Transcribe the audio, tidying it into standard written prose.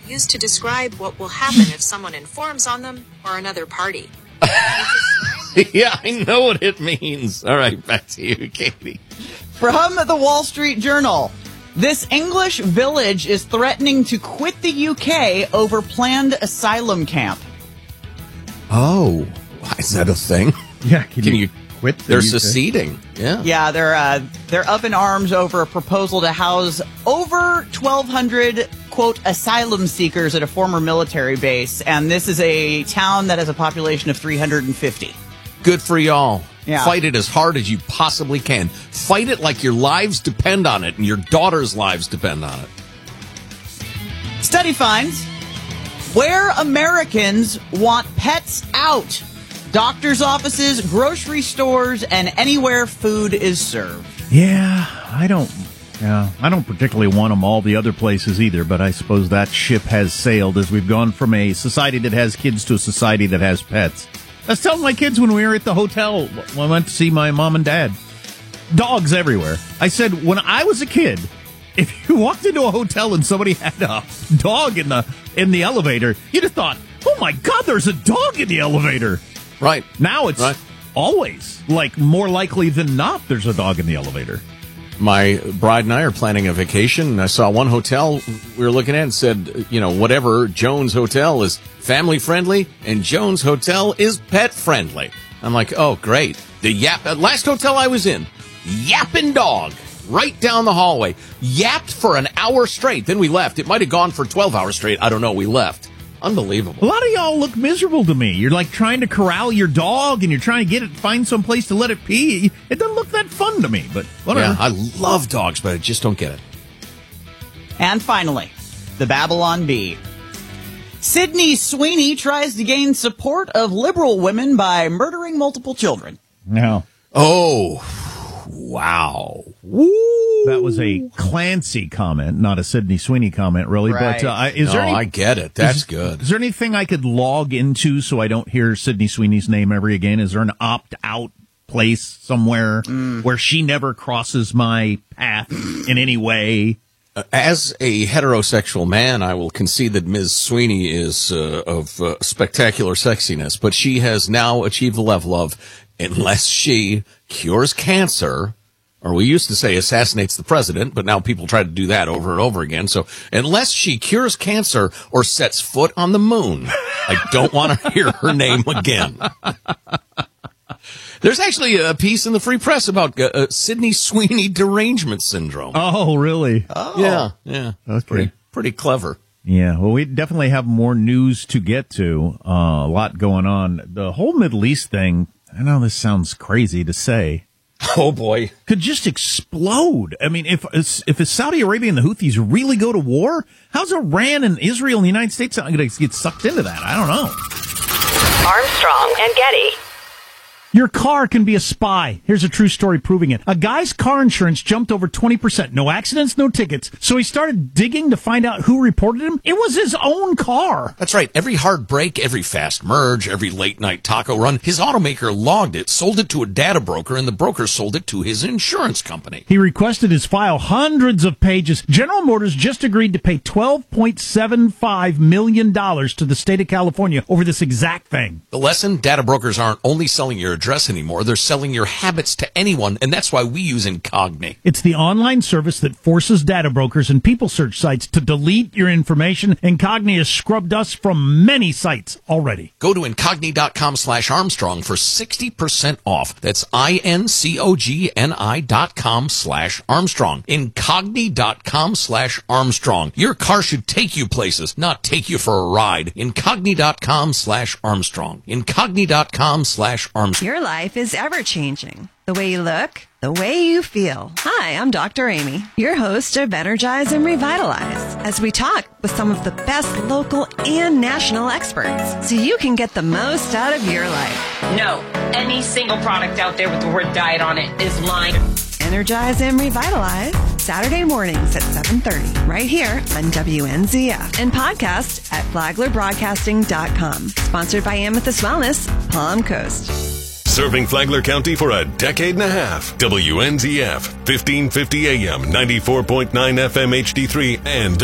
used to describe what will happen if someone informs on them or another party. Yeah, I know what it means. All right, back to you, Katie. From the Wall Street Journal. This English village is threatening to quit the UK over planned asylum camp. Oh, is that a thing? Yeah, Can you quit? They're seceding. Yeah. Yeah, they're up in arms over a proposal to house over 1,200, quote, asylum seekers at a former military base. And this is a town that has a population of 350. Good for y'all. Yeah. Fight it as hard as you possibly can. Fight it like your lives depend on it and your daughter's lives depend on it. Study finds where Americans want pets out. Doctors' offices, grocery stores, and anywhere food is served. Yeah, I don't particularly want them all the other places either, but I suppose that ship has sailed as we've gone from a society that has kids to a society that has pets. I was telling my kids when we were at the hotel, when I went to see my mom and dad, dogs everywhere. I said, when I was a kid, if you walked into a hotel and somebody had a dog in the elevator, you'd have thought, oh my God, there's a dog in the elevator. Right. Now it's always, more likely than not, there's a dog in the elevator. My bride and I are planning a vacation. I saw one hotel we were looking at and said, whatever, Jones Hotel is family friendly and Jones Hotel is pet friendly. I'm like, oh, great. The last hotel I was in, yapping dog right down the hallway. Yapped for an hour straight. Then we left. It might have gone for 12 hours straight. I don't know. We left. Unbelievable. A lot of y'all look miserable to me. You're trying to corral your dog and you're trying to find some place to let it pee. It doesn't look that fun to me, but whatever. Yeah, I love dogs, but I just don't get it. And finally, the Babylon Bee. Sydney Sweeney tries to gain support of liberal women by murdering multiple children. No. Oh, wow. Woo. That was a Clancy comment, not a Sydney Sweeney comment, really. Right. But I get it. That's good. Is there anything I could log into so I don't hear Sydney Sweeney's name ever again? Is there an opt-out place somewhere where she never crosses my path in any way? As a heterosexual man, I will concede that Ms. Sweeney is of spectacular sexiness, but she has now achieved the level of, unless she cures cancer, or we used to say assassinates the president, but now people try to do that over and over again. So unless she cures cancer or sets foot on the moon, I don't want to hear her name again. There's actually a piece in the Free Press about Sydney Sweeney derangement syndrome. Oh, really? Oh. Yeah. Okay. Pretty clever. Yeah, well, we definitely have more news to get to. A lot going on. The whole Middle East thing, I know this sounds crazy to say. Oh, boy. Could just explode. I mean, if Saudi Arabia and the Houthis really go to war, how's Iran and Israel and the United States going to get sucked into that? I don't know. Armstrong and Getty. Your car can be a spy. Here's a true story proving it. A guy's car insurance jumped over 20%. No accidents, no tickets. So he started digging to find out who reported him. It was his own car. That's right. Every hard break, every fast merge, every late night taco run, his automaker logged it, sold it to a data broker, and the broker sold it to his insurance company. He requested his file hundreds of pages. General Motors just agreed to pay $12.75 million to the state of California over this exact thing. The lesson, data brokers aren't only selling your address anymore, they're selling your habits to anyone, and that's why we use Incogni. It's the online service that forces data brokers and people search sites to delete your information. Incogni has scrubbed us from many sites already. Go to Incogni.com/Armstrong for 60% off. That's INCOGNI.com/Armstrong. Incogni.com/Armstrong. Your car should take you places, not take you for a ride. Incogni.com/Armstrong. Incogni.com/Armstrong. Your life is ever-changing. The way you look, the way you feel. Hi, I'm Dr. Amy, your host of Energize and Revitalize, as we talk with some of the best local and national experts so you can get the most out of your life. No, any single product out there with the word diet on it is lying. Energize and Revitalize, Saturday mornings at 7:30, right here on WNZF, and podcast at FlaglerBroadcasting.com. Sponsored by Amethyst Wellness, Palm Coast. Serving Flagler County for a decade and a half. WNZF, 1550 AM, 94.9 FM HD3, and